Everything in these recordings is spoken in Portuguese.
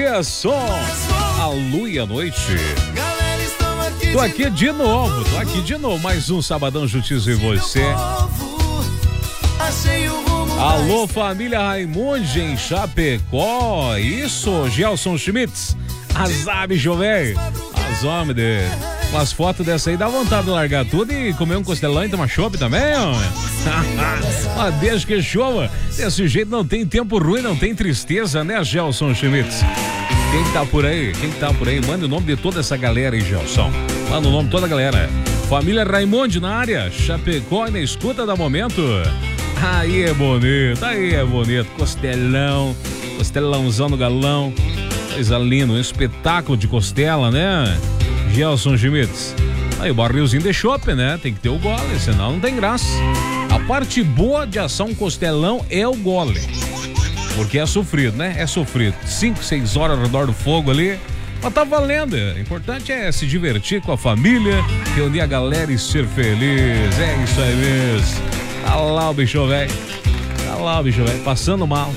Olha só, a lua e a noite. Tô aqui de novo, mais um Sabadão Justiça e você. Alô, família Raimundi em Chapecó. Isso, Gelson Schmitz. Azar, bicho velho. As homens de... Umas fotos dessa aí dá vontade de largar tudo e comer um costelão e tomar chopp também, homem. Mas desde que chova, desse jeito não tem tempo ruim, não tem tristeza, né, Gelson Schmitz? Quem tá por aí? Manda o nome de toda essa galera aí, Gelson. Manda o nome de toda a galera. Família Raimundi na área, Chapecó e na escuta da momento. Aí é bonito. Costelãozão no galão. Coisa linda, um espetáculo de costela, né? Gelson Schmitz. Aí o barrilzinho de chopp, né? Tem que ter o gole, senão não tem graça. A parte boa de assar um costelão é o gole. Porque é sofrido, né? 5, 6 horas ao redor do fogo ali. Mas tá valendo. O importante é se divertir com a família, reunir a galera e ser feliz. É isso aí mesmo. Tá lá o bicho velho. Passando mal.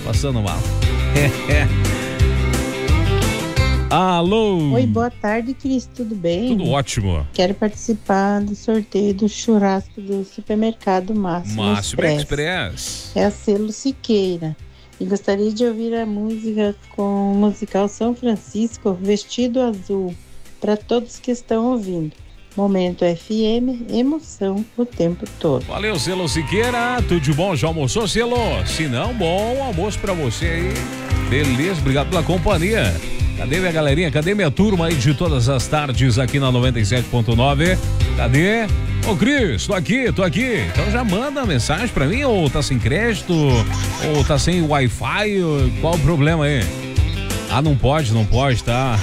Alô? Oi, boa tarde, Cris, tudo bem? Tudo ótimo. Quero participar do sorteio do churrasco do supermercado Máximo Express. É a Selo Siqueira. E gostaria de ouvir a música com o musical São Francisco, Vestido Azul, para todos que estão ouvindo. Momento FM, emoção o tempo todo. Valeu, Selo Siqueira, tudo de bom? Já almoçou, Selo? Se não, bom almoço pra você aí. Beleza, obrigado pela companhia. Cadê minha galerinha? Cadê minha turma aí de todas as tardes aqui na 97.9? Cadê? Ô Cris, tô aqui. Então já manda mensagem pra mim, ou tá sem crédito, ou tá sem Wi-Fi, qual o problema aí? Ah, não pode, tá?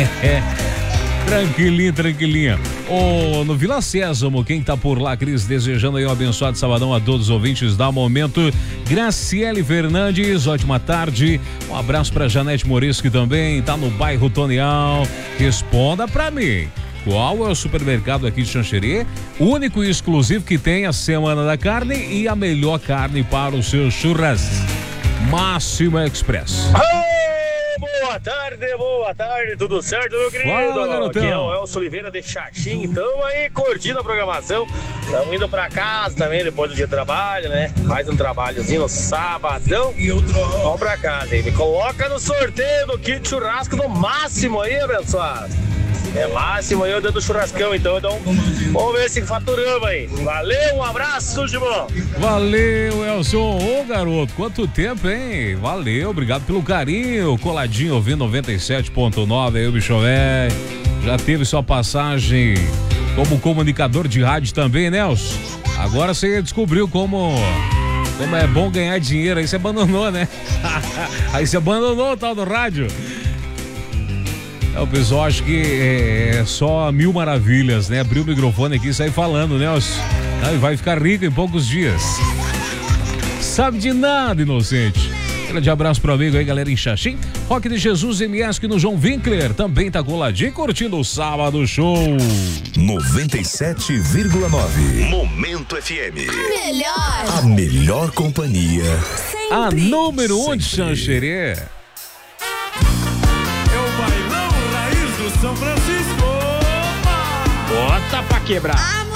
Tranquilinha. No Vila Sésamo, quem tá por lá, Cris, desejando aí um abençoado sabadão a todos os ouvintes da Momento. Graciele Fernandes, ótima tarde. Um abraço pra Janete Morisco também, tá no bairro Tonial. Responda pra mim. Qual é o supermercado aqui de Xanxerê, único e exclusivo que tem a Semana da Carne e a melhor carne para o seu churrasco? Máximo Express. Boa tarde, tudo certo, meu querido? Fala, aqui é o Elcio Oliveira de Xaxim, então aí curtindo a programação, estamos indo pra casa também depois do dia de trabalho, né? Mais um trabalhozinho no sabadão, vamos pra casa aí, me coloca no sorteio do kit churrasco do Máximo aí, abençoado. É Máximo aí, eu dentro do churrascão, então vamos ver se faturamos aí. Valeu, um abraço, tudo de bom. Valeu, Elson. Ô, garoto, quanto tempo, hein? Valeu, obrigado pelo carinho. Coladinho ouvindo 97.9 aí, o bicho velho. Já teve sua passagem como comunicador de rádio também, Nelson? Agora você descobriu como é bom ganhar dinheiro, aí você abandonou, né? Aí você abandonou o tal do rádio. O pessoal acha que é só mil maravilhas, né? Abrir o microfone aqui e sair falando, Nelson. E vai ficar rico em poucos dias. Sabe de nada, inocente. Grande abraço pro amigo aí, galera em Xaxim. Rock de Jesus MS no João Winkler. Também tá coladinho, curtindo o Sábado Show. 97,9. Momento FM. A melhor companhia. A número 1 de Xanxerê. São Francisco, bota pra quebrar.